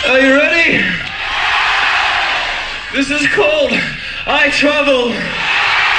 Are you ready? This is called I Travel.